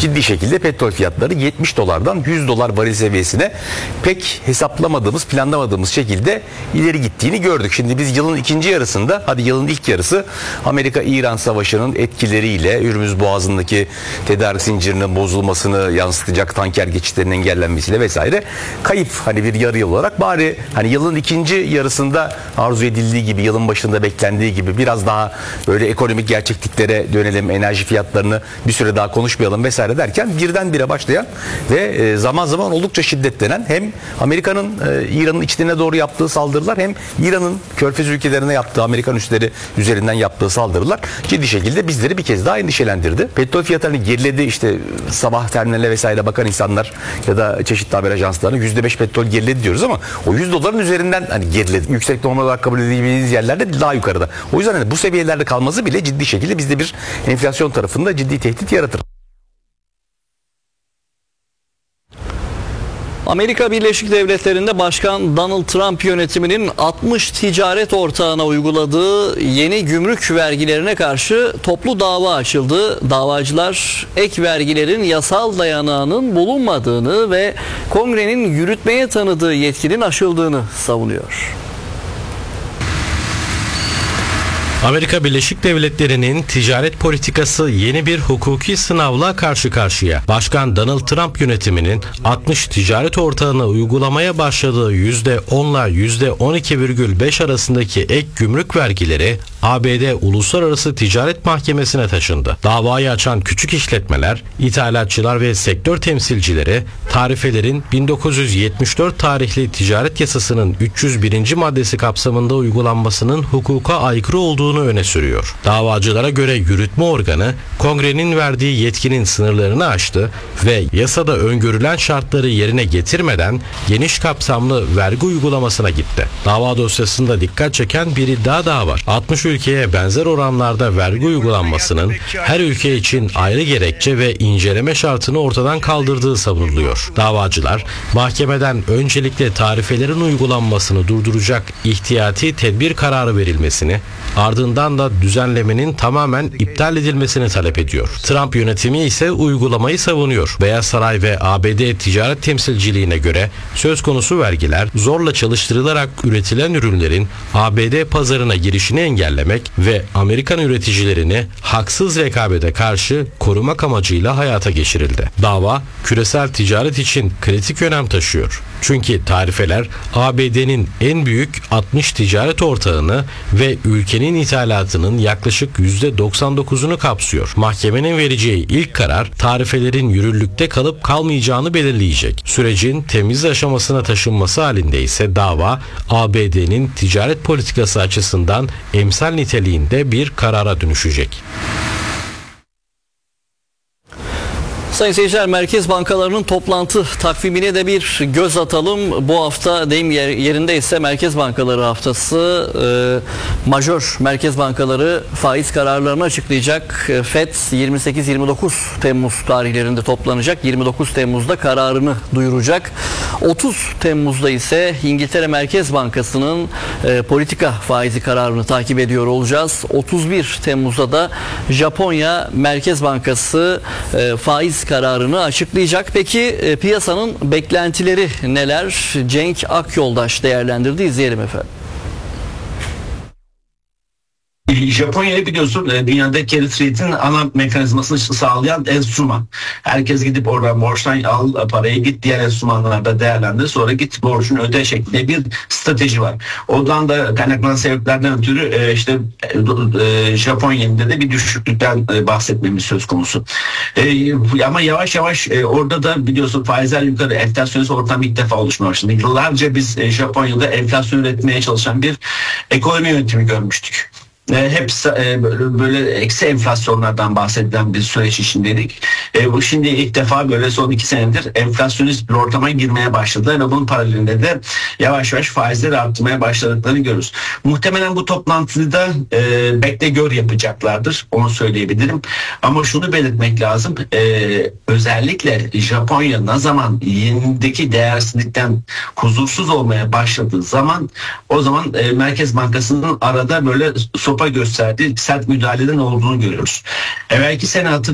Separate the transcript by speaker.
Speaker 1: ciddi şekilde petrol fiyatları 70 dolardan 100 dolar varil seviyesine pek hesaplamadığımız, planlamadığımız şekilde ileri gittiğini gördük. Şimdi biz yılın ikinci yarısında, hadi yılın ilk yarısı Amerika-İran savaşının etkileriyle Hürmüz Boğazı'ndaki tedarik zincirinin bozulmasını yansıtacak tanker geçitlerinin engellenmesiyle vesaire kayıp hani bir yarı yıl olarak, bari hani yılın ikinci yarısında arzu edildiği gibi, yılın başında beklendiği gibi biraz daha böyle ekonomik gerçekliklere dönelim, enerji fiyatlarını bir süre daha konuşmayalım vesaire derken birdenbire başlayan ve zaman zaman oldukça şiddetlenen hem Amerika'nın İran'ın içlerine doğru yaptığı saldırılar hem İran'ın Körfez ülkelerine yaptığı, Amerikan üsleri üzerinden yaptığı saldırılar ciddi şekilde bizleri bir kez daha endişelendirdi. Petrol fiyatlarını geriledi, işte sabah terminaline vesaire bakan insanlar ya da çeşitli haber ajanslarına %5 petrol geriledi diyoruz ama o 100 doların üzerinden hani geriledi. Yüksek normal olarak kabul edildiğimiz yerlerde daha yukarıda. O yüzden hani bu seviyelerde kalması bile ciddi şekilde bizde bir enflasyon tarafında ciddi tehdit yaratır.
Speaker 2: Amerika Birleşik Devletleri'nde Başkan Donald Trump yönetiminin 60 ticaret ortağına uyguladığı yeni gümrük vergilerine karşı toplu dava açıldı. Davacılar ek vergilerin yasal dayanağının bulunmadığını ve Kongre'nin yürütmeye tanıdığı yetkinin aşıldığını savunuyor.
Speaker 3: Amerika Birleşik Devletleri'nin ticaret politikası yeni bir hukuki sınavla karşı karşıya. Başkan Donald Trump yönetiminin 60 ticaret ortağına uygulamaya başladığı %10'la %12,5 arasındaki ek gümrük vergileri ABD Uluslararası Ticaret Mahkemesi'ne taşındı. Davayı açan küçük işletmeler, ithalatçılar ve sektör temsilcileri tarifelerin 1974 tarihli ticaret yasasının 301. maddesi kapsamında uygulanmasının hukuka aykırı olduğunu öne sürüyor. Davacılara göre yürütme organı Kongre'nin verdiği yetkinin sınırlarını aştı ve yasada öngörülen şartları yerine getirmeden geniş kapsamlı vergi uygulamasına gitti. Dava dosyasında dikkat çeken bir iddia daha var. 60 ülkeye benzer oranlarda vergi uygulanmasının her ülke için ayrı gerekçe ve inceleme şartını ortadan kaldırdığı savunuluyor. Davacılar mahkemeden öncelikle tarifelerin uygulanmasını durduracak ihtiyati tedbir kararı verilmesini, ardından da düzenlemenin tamamen iptal edilmesini talep ediyor. Trump yönetimi ise uygulamayı savunuyor. Beyaz Saray ve ABD Ticaret Temsilciliğine göre söz konusu vergiler zorla çalıştırılarak üretilen ürünlerin ABD pazarına girişini engellemek ve Amerikan üreticilerini haksız rekabete karşı korumak amacıyla hayata geçirildi. Dava küresel ticaret için kritik önem taşıyor. Çünkü tarifeler ABD'nin en büyük 60 ticaret ortağını ve ülkenin ithalatının yaklaşık %99'unu kapsıyor. Mahkemenin vereceği ilk karar tarifelerin yürürlükte kalıp kalmayacağını belirleyecek. Sürecin temiz aşamasına taşınması halinde ise dava ABD'nin ticaret politikası açısından emsal niteliğinde bir karara dönüşecek.
Speaker 2: Sayın seyirciler, merkez bankalarının toplantı takvimine de bir göz atalım. Bu hafta deyim yerinde ise merkez bankaları haftası. Majör merkez bankaları faiz kararlarını açıklayacak. FED 28-29 Temmuz tarihlerinde toplanacak. 29 Temmuz'da kararını duyuracak. 30 Temmuz'da ise İngiltere Merkez Bankası'nın politika faizi kararını takip ediyor olacağız. 31 Temmuz'da da Japonya Merkez Bankası faiz kararını açıklayacak. Peki piyasanın beklentileri neler? Cenk Akyoldaş değerlendirdi. İzleyelim efendim.
Speaker 4: Japonya'yı biliyorsun, dünyada carry trade'in ana mekanizmasını sağlayan enstrüman. Herkes gidip oradan borçtan al parayı, git diğer enstrümanlarda değerlendir, sonra git borcunu öde şeklinde bir strateji var. Oradan da kaynaklanan sebeplerden ötürü işte Japonya'da da bir düşüklükten bahsetmemiz söz konusu. Ama yavaş yavaş orada da biliyorsun faizler yukarı, enflasyonist ortam ilk defa oluşmaya başladı. Yıllarca biz Japonya'da enflasyon üretmeye çalışan bir ekonomi yönetimi görmüştük. Hep böyle eksi enflasyonlardan bahsedilen bir süreç içindeydik. Bu şimdi ilk defa böyle son 2 senedir enflasyonist bir ortama girmeye başladı ve bunun paralelinde de yavaş yavaş faizleri arttırmaya başladıklarını görürüz. Muhtemelen bu toplantıda bekle gör yapacaklardır, onu söyleyebilirim. Ama şunu belirtmek lazım, özellikle Japonya ne zaman yenideki değersizlikten huzursuz olmaya başladığı zaman, o zaman Merkez Bankası'nın arada böyle sopa gösterdiği sert müdahaleden olduğunu görüyoruz. Evvelki sene